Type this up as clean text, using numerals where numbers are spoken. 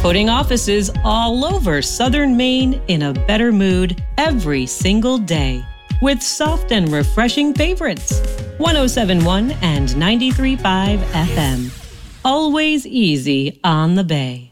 putting offices all over Southern Maine in a better mood every single day with soft and refreshing favorites. 107.1 and 93.5 FM. Always easy on the Bay.